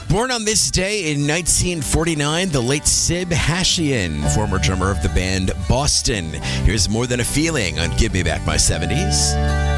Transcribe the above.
Born on this day in 1949, the late Sib Hashian, former drummer of the band Boston. Here's More Than a Feeling on Give Me Back My 70s.